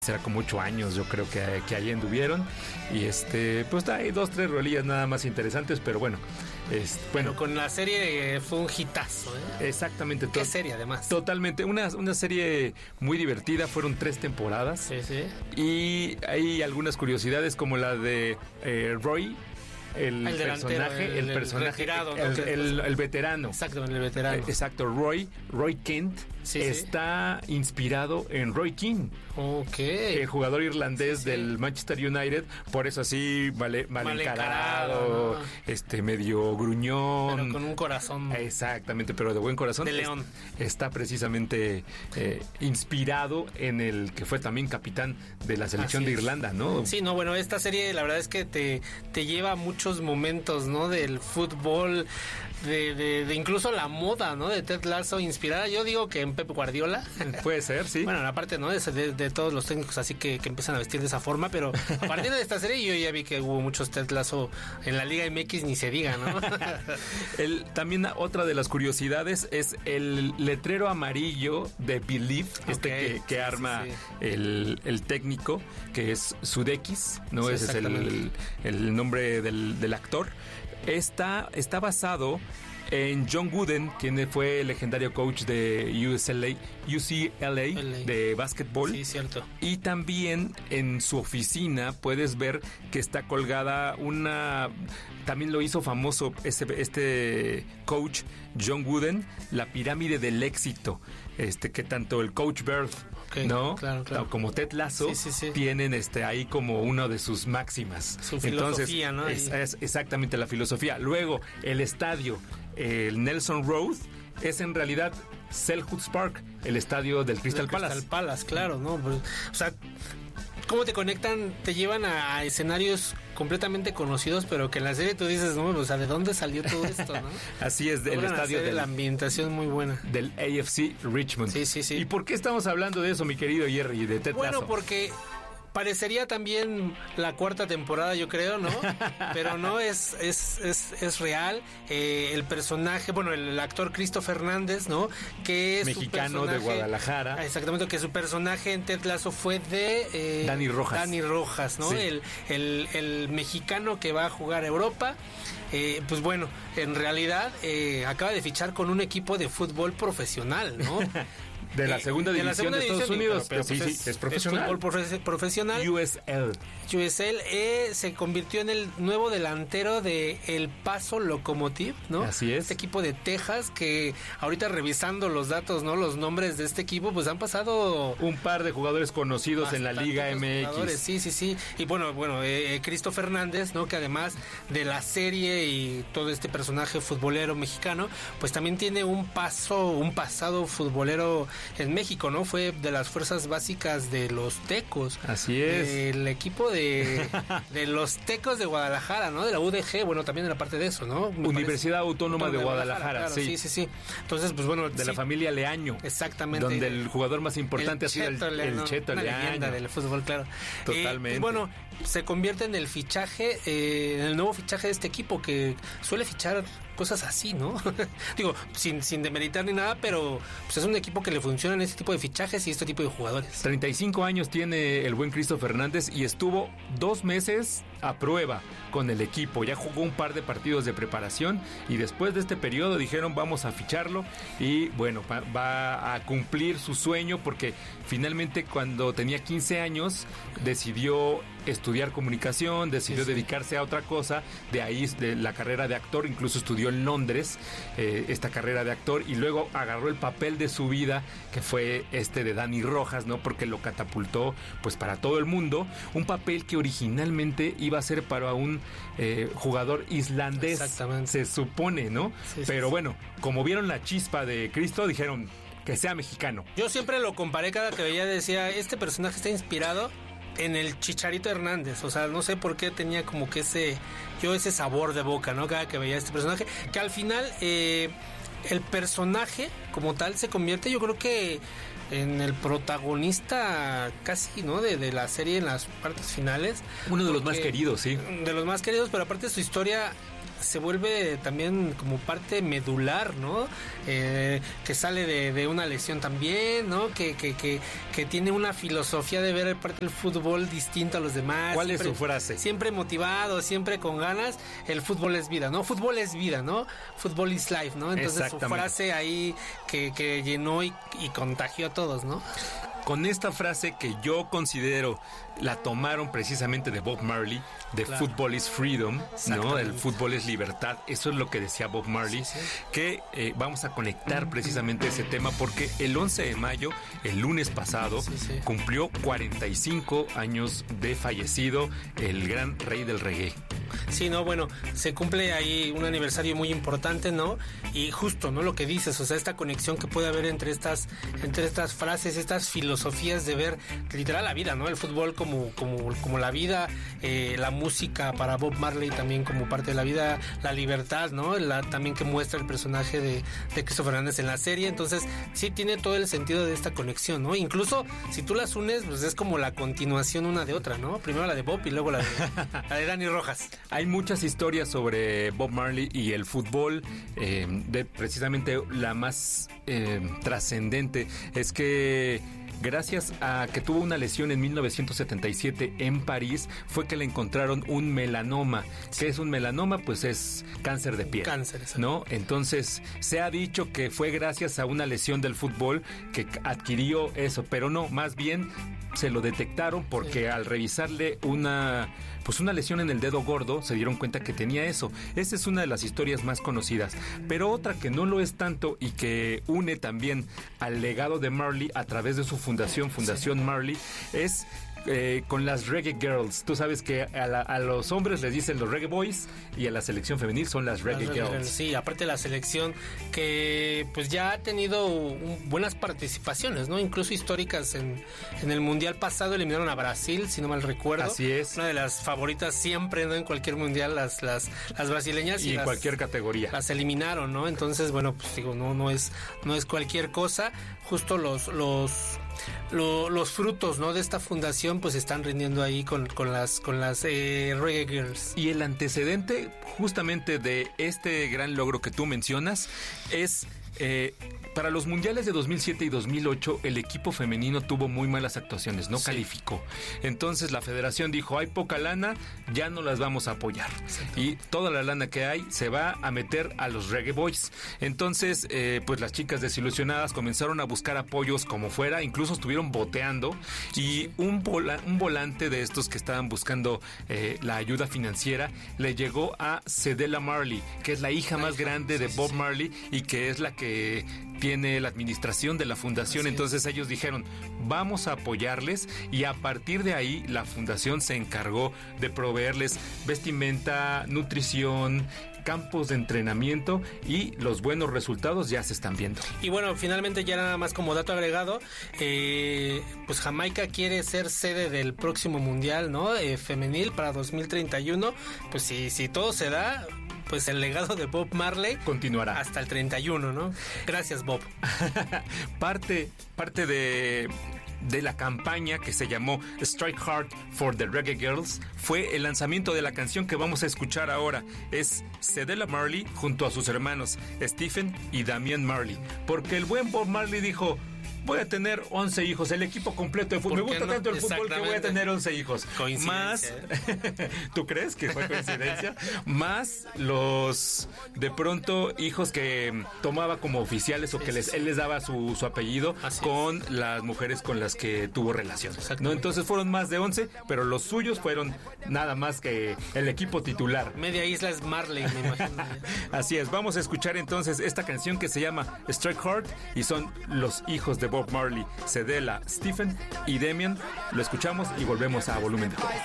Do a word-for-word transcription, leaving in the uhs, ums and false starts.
será como ocho años, yo creo que, que ahí anduvieron. Y este, pues hay dos, tres rolillas nada más interesantes, pero bueno. Es, bueno, pero con la serie fue un hitazo, ¿eh? Exactamente. Qué serie, además. Totalmente. Una, una serie muy divertida. Fueron tres temporadas. Sí, sí. Y hay algunas curiosidades como la de eh, Roy. El, el personaje, el, el, el personaje, retirado, ¿no? el, el, el veterano. Exacto, el veterano. Exacto, Roy, Roy Kent sí, está sí. inspirado en Roy Keane. Ok. El jugador irlandés sí, sí. del Manchester United, por eso así vale, mal, mal encarado, encarado ¿no? este medio gruñón. Pero con un corazón. Exactamente, pero de buen corazón. De león. Es, está precisamente eh, inspirado en el que fue también capitán de la selección así de Irlanda, ¿no? Sí, no, bueno, esta serie la verdad es que te, te lleva mucho muchos momentos, ¿no? Del fútbol, de, de, de incluso la moda, ¿no? De Ted Lasso, inspirada, yo digo que en Pep Guardiola. Puede ser, sí. Bueno, aparte, ¿no? De, de, de todos los técnicos así que, que empiezan a vestir de esa forma, pero a partir de esta serie yo ya vi que hubo muchos Ted Lasso en la Liga M X, ni se diga, ¿no? el, también otra de las curiosidades es el letrero amarillo de Believe, okay, este que, que arma sí, sí. El, el técnico, que es Sudeikis, ¿no? Sí, ese es el, el nombre del del actor. Está, está basado en John Wooden, quien fue el legendario coach de U C L A, U C L A de básquetbol. Sí, cierto. Y también en su oficina puedes ver que está colgada una... También lo hizo famoso ese, este coach John Wooden, la pirámide del éxito, este que tanto el coach Bird, okay, ¿no? Claro, claro. Como Ted Lasso sí, sí, sí. tienen este ahí como una de sus máximas. Su filosofía, entonces, ¿no? Es, es exactamente la filosofía. Luego, el estadio, el Nelson Road, es en realidad Selhurst Park, el estadio del Crystal del Palace. Crystal Palace, claro, ¿no? O sea, cómo te conectan, te llevan a, a escenarios completamente conocidos, pero que en la serie tú dices, no, o sea, ¿de dónde salió todo esto, no? Así es, el estadio de la ambientación muy buena del A F C Richmond. Sí, sí, sí. ¿Y por qué estamos hablando de eso, mi querido Jerry, de Ted Lasso? Bueno, porque parecería también la cuarta temporada, yo creo, ¿no? Pero no, es es es, es real. Eh, el personaje, bueno, el, el actor Cristo Fernández, ¿no? Que es mexicano de Guadalajara. Exactamente, que su personaje en Ted Lasso fue de eh, Dani Rojas. Dani Rojas, ¿no? Sí. El, el, el mexicano que va a jugar a Europa. Eh, pues bueno, en realidad eh, acaba de fichar con un equipo de fútbol profesional, ¿no? De la segunda división de, segunda de Estados división, Unidos. Pero, pero, sí, pues sí, es, es profesional. Es fútbol profe- profesional. U S L. U S L eh, se convirtió en el nuevo delantero de El Paso Locomotive, ¿no? Así es. Este equipo de Texas que ahorita revisando los datos, ¿no? Los nombres de este equipo, pues han pasado un par de jugadores conocidos en la Liga M X. Sí, sí, sí. Y bueno, bueno, eh, Cristo Fernández, ¿no? Que además de la serie y todo este personaje futbolero mexicano, pues también tiene un paso, un pasado futbolero en México, ¿no? Fue de las fuerzas básicas de los Tecos. Así es. El equipo de, de los Tecos de Guadalajara, ¿no? De la U D G, bueno, también de la parte de eso, ¿no? Me Universidad Autónoma de, de Guadalajara, Guadalajara claro, sí. sí, sí, sí. Entonces, pues bueno, de sí. la familia Leaño. Exactamente. Donde el jugador más importante el ha sido el, Cheto, el ¿no? Cheto Una Leaño. leyenda del fútbol, claro. Totalmente. Eh, pues bueno, se convierte en el fichaje, eh, en el nuevo fichaje de este equipo que suele fichar cosas así, ¿no? Digo, sin, sin demeritar ni nada, pero pues es un equipo que le funciona en este tipo de fichajes y este tipo de jugadores. treinta y cinco años tiene el buen Cristo Fernández y estuvo dos meses a prueba con el equipo. Ya jugó un par de partidos de preparación y después de este periodo dijeron vamos a ficharlo y bueno, va, va a cumplir su sueño porque finalmente cuando tenía quince años decidió estudiar comunicación, decidió sí, sí. dedicarse a otra cosa, de ahí de la carrera de actor, incluso estudió en Londres eh, esta carrera de actor y luego agarró el papel de su vida que fue este de Dani Rojas, ¿no? Porque lo catapultó pues para todo el mundo, un papel que originalmente iba a ser para un eh, jugador islandés, se supone, ¿no? Sí, Pero sí, bueno, como vieron la chispa de Cristo, dijeron que sea mexicano. Yo siempre lo comparé cada que veía, decía, este personaje está inspirado en el Chicharito Hernández, o sea, no sé por qué tenía como que ese, yo ese sabor de boca, ¿no? Cada que veía este personaje, que al final eh, el personaje como tal se convierte, yo creo que en el protagonista casi, ¿no? De, de la serie en las partes finales. Uno de los más queridos, sí. De los más queridos, pero aparte su historia se vuelve también como parte medular, ¿no? Eh, que sale de, de una lesión también, ¿no? Que, que, que, que tiene una filosofía de ver el parte del fútbol distinto a los demás. ¿Cuál siempre, es su frase? Siempre motivado, siempre con ganas. El fútbol es vida, ¿no? Fútbol es vida, ¿no? Fútbol is life, ¿no? Entonces su frase ahí que, que llenó y, y contagió a todos, ¿no? Con esta frase que yo considero la tomaron precisamente de Bob Marley, de claro. Football is freedom, ¿no? El fútbol es libertad. Eso es lo que decía Bob Marley, sí, sí. que eh, vamos a conectar precisamente ese tema porque el once de mayo, el lunes pasado, sí, sí. cumplió cuarenta y cinco años de fallecido el gran rey del reggae. Sí, no, bueno, se cumple ahí un aniversario muy importante, ¿no? Y justo, ¿no? Lo que dices, o sea, esta conexión que puede haber entre estas, entre estas frases, estas filosofías de ver literal la vida, ¿no? El fútbol como, como, como la vida, eh, la música para Bob Marley también como parte de la vida, la libertad, ¿no? La, también que muestra el personaje de, de Christopher Hernández en la serie, entonces sí tiene todo el sentido de esta conexión, ¿no? Incluso si tú las unes, pues es como la continuación una de otra, ¿no? Primero la de Bob y luego la de, la de Dani Rojas. Hay muchas historias sobre Bob Marley y el fútbol, eh, de precisamente la más eh, trascendente es que gracias a que tuvo una lesión en mil novecientos setenta y siete en París, fue que le encontraron un melanoma. ¿Qué es un melanoma? Pues es cáncer de piel. Cáncer, ¿no? Entonces, se ha dicho que fue gracias a una lesión del fútbol que adquirió eso, pero no, más bien se lo detectaron porque sí. al revisarle una pues una lesión en el dedo gordo, se dieron cuenta que tenía eso. Esa es una de las historias más conocidas. Pero otra que no lo es tanto y que une también al legado de Marley a través de su fundación, Fundación sí. Marley, es eh, con las Reggae Girls. Tú sabes que a, la, a los hombres les dicen los Reggae Boys y a la selección femenil son las Reggae, las Reggae Girls. Sí, aparte de la selección que pues ya ha tenido buenas participaciones, ¿no? Incluso históricas en, en el Mundial pasado eliminaron a Brasil, si no mal recuerdo. Así es. Una de las favoritas siempre, ¿no? En cualquier mundial, las, las, las brasileñas. Y, y en las, cualquier categoría. Las eliminaron, ¿no? Entonces, bueno, pues digo, no, no es, no es cualquier cosa. Justo los, los, lo, los frutos, ¿no? De esta fundación, pues están rindiendo ahí con, con las, con las eh, Reggae Girls. Y el antecedente, justamente de este gran logro que tú mencionas, es eh, para los mundiales de dos mil siete y dos mil ocho el equipo femenino tuvo muy malas actuaciones, no sí. calificó. Entonces la federación dijo, hay poca lana, ya no las vamos a apoyar. Exacto. Y toda la lana que hay se va a meter a los Reggae Boys. Entonces, eh, pues las chicas desilusionadas comenzaron a buscar apoyos como fuera, incluso estuvieron boteando y un, vola, un volante de estos que estaban buscando eh, la ayuda financiera le llegó a Cedella Marley, que es la hija la más hija. grande de Bob Marley y que es la que tiene la administración de la fundación. Así Entonces es. ellos dijeron, vamos a apoyarles, y a partir de ahí la fundación se encargó de proveerles vestimenta, nutrición, campos de entrenamiento, y los buenos resultados ya se están viendo. Y bueno, finalmente ya nada más como dato agregado, eh, pues Jamaica quiere ser sede del próximo mundial, ¿no? Eh, femenil para dos mil treinta y uno. Pues si, si todo se da, pues el legado de Bob Marley continuará hasta el treinta y uno, ¿no? Gracias, Bob. parte, parte de de la campaña que se llamó Strike Hard for the Reggae Girls fue el lanzamiento de la canción que vamos a escuchar ahora. Es Cedella Marley junto a sus hermanos Stephen y Damian Marley, porque el buen Bob Marley dijo, voy a tener once hijos, el equipo completo de fútbol. Me gusta no? tanto el fútbol que voy a tener once hijos. Más, ¿tú crees que fue coincidencia? Más los, de pronto, hijos que tomaba como oficiales o que les, él les daba su, su apellido Así con es. las mujeres con las que tuvo relación, ¿no? Entonces fueron más de once, pero los suyos fueron nada más que el equipo titular. Media isla es Marley, me imagino. Así es, vamos a escuchar entonces esta canción que se llama Strike Hard y son los hijos de Bob Marley, Cedella, Stephen y Damian. Lo escuchamos y volvemos a Volumen de Juego.